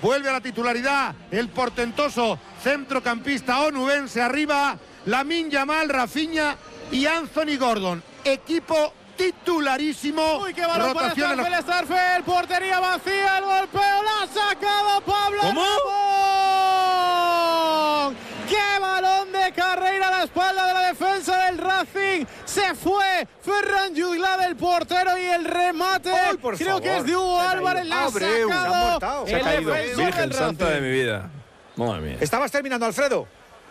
vuelve a la titularidad el portentoso centrocampista onubense. Arriba Lamine Yamal, Rafinha y Anthony Gordon. Equipo titularísimo. Uy, qué balón para Starfel, portería vacía, el golpeo, la ha sacado Pablo. ¿Cómo? Ramón. ¡Qué balón de carrera a la espalda de la defensa del Racing! Se fue Ferran Juglar, el portero, y el remate creo que es de Hugo Álvarez. La ha sacado el defensor del Virgen Santa Racing. de mi vida. Madre mía. ¿Estabas terminando, Alfredo?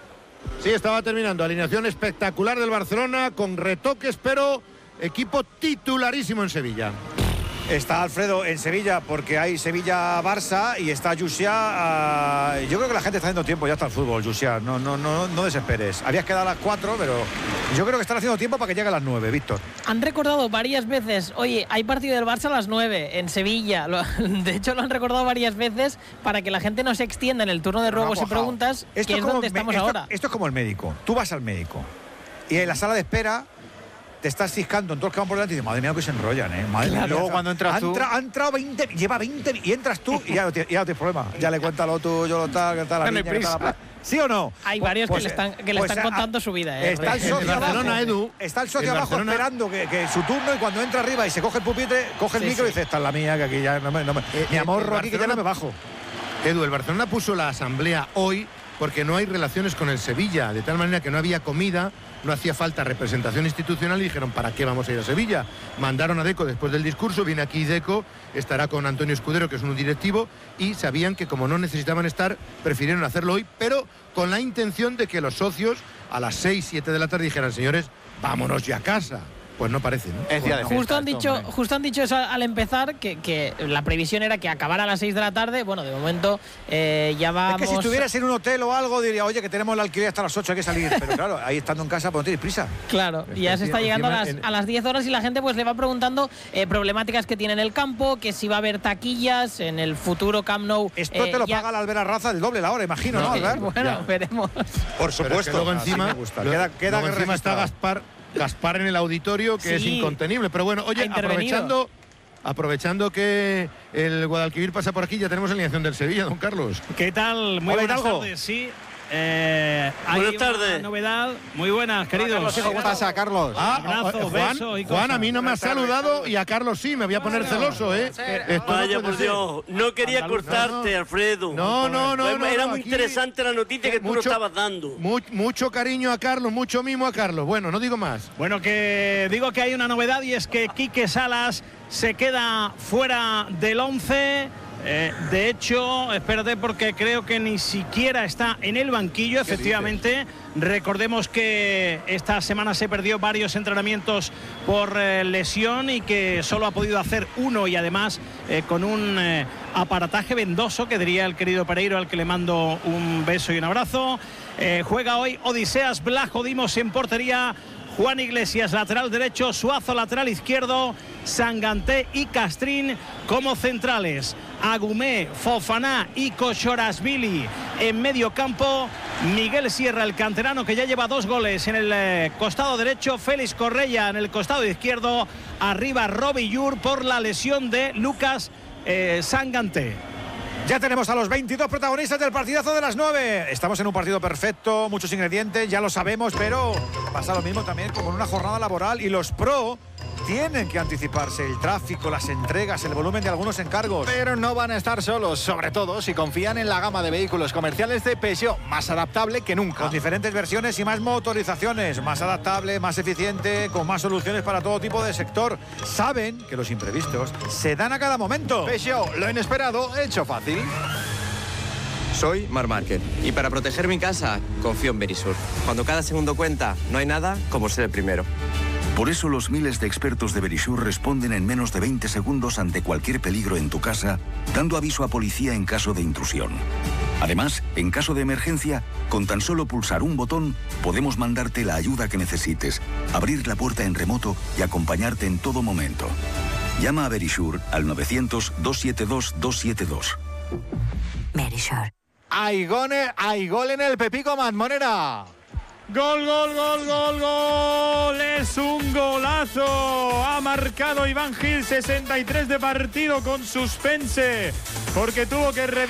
Sí, estaba terminando. Alineación espectacular del Barcelona, con retoques, pero equipo titularísimo en Sevilla. Está Alfredo en Sevilla porque hay Sevilla-Barça y está Jussiá. Yo creo que la gente está haciendo tiempo ya hasta el fútbol, Jussiá. No desesperes. Habías quedado a las 4, pero yo creo que están haciendo tiempo para que llegue a las 9, Víctor. Han recordado varias veces, oye, hay partido del Barça a las 9 en Sevilla. De hecho, lo han recordado varias veces para que la gente no se extienda en el turno de ruegos y preguntas, que es donde estamos ahora. Esto es como el médico. Tú vas al médico y en la sala de espera te estás ciscando en todos los que van por delante y dices, madre mía, que se enrollan, Madre mía. Luego cuando entras tú... Ha entrado 20, lleva 20 y entras tú y ya no tienes problema. Ya le cuenta lo tuyo, lo tal, la niña, que tal. ¿Sí o no? Hay varios que le están contando su vida. Está el socio Barcelona, abajo, Edu. Está el socio El abajo Barcelona, esperando que su turno, y cuando entra arriba y se coge el pupitre, coge el micro y dice, esta es la mía, que aquí ya me amorro aquí, que ya no me bajo. Edu, el Barcelona puso la asamblea hoy porque no hay relaciones con el Sevilla, de tal manera que no había comida, no hacía falta representación institucional y dijeron, ¿para qué vamos a ir a Sevilla? Mandaron a Deco después del discurso, viene aquí Deco, estará con Antonio Escudero, que es un directivo, y sabían que como no necesitaban estar, prefirieron hacerlo hoy, pero con la intención de que los socios a las 6, 7 de la tarde dijeran, señores, vámonos ya a casa. Pues no parece, ¿no? Es día de Justo fiesta, han dicho eso al empezar, que la previsión era que acabara a las 6 de la tarde. Bueno, de momento ya vamos... Es que si estuvieras en un hotel o algo, diría, oye, que tenemos el alquiler hasta las 8, hay que salir. Pero claro, ahí estando en casa, pues no tienes prisa. Claro, y ya se está llegando a las 10 horas y la gente pues le va preguntando problemáticas que tiene en el campo, que si va a haber taquillas en el futuro Camp Nou. Esto te lo paga la Albert Arraza del doble la hora, imagino, ¿no, Albert? Bueno, veremos. Por supuesto. Luego encima, queda luego encima está Gaspar en el auditorio, que es incontenible. Pero bueno, oye, aprovechando que el Guadalquivir pasa por aquí, ya tenemos alineación del Sevilla, don Carlos. ¿Qué tal? Muy buenas tardes, sí. Buenas tardes. Una novedad. Muy buenas, queridos. ¿Cómo pasa, Carlos? Abrazo, beso y Juan, cosas. a mí no me ha saludado y a Carlos sí, me voy a poner celoso, Esto Vaya, no por puede Dios, no quería cortarte, Alfredo. No, Era muy aquí interesante la noticia que tú nos estabas dando. Mucho cariño a Carlos, mucho mimo a Carlos. Bueno, no digo más. Bueno, que digo que hay una novedad y es que Quique Salas se queda fuera del 11. De hecho, espérate, porque creo que ni siquiera está en el banquillo, efectivamente. Recordemos que esta semana se perdió varios entrenamientos por lesión y que solo ha podido hacer uno, y además con un aparataje vendoso, que diría el querido Pereiro, al que le mando un beso y un abrazo. Juega hoy Odiseas Blajo Dimos en portería, Juan Iglesias lateral derecho, Suazo lateral izquierdo, Sanganté y Castrín como centrales, Agumé, Fofaná y Kochorashvili en medio campo, Miguel Sierra, el canterano, que ya lleva 2 goles en el costado derecho, Félix Correia en el costado izquierdo, arriba Robbie Yur por la lesión de Lucas Sanganté. Ya tenemos a los 22 protagonistas del partidazo de las 9. Estamos en un partido perfecto, muchos ingredientes, ya lo sabemos, pero pasa lo mismo también como en una jornada laboral, y los pro tienen que anticiparse. El tráfico, las entregas, el volumen de algunos encargos. Pero no van a estar solos, sobre todo si confían en la gama de vehículos comerciales de Peugeot, más adaptable que nunca. Con diferentes versiones y más motorizaciones, más adaptable, más eficiente, con más soluciones para todo tipo de sector. Saben que los imprevistos se dan a cada momento. Peugeot, lo inesperado, hecho fácil. Soy Marc Márquez y para proteger mi casa confío en Verisur. Cuando cada segundo cuenta, no hay nada como ser el primero. Por eso los miles de expertos de Verisur responden en menos de 20 segundos ante cualquier peligro en tu casa, dando aviso a policía en caso de intrusión. Además, en caso de emergencia, con tan solo pulsar un botón, podemos mandarte la ayuda que necesites, abrir la puerta en remoto y acompañarte en todo momento. Llama a Verisur al 900-272-272. Verisur. Hay gol en el Pepico Madmonera. Gol, gol, gol, gol, gol. Es un golazo. Ha marcado Iván Gil, 63 de partido con suspense, porque tuvo que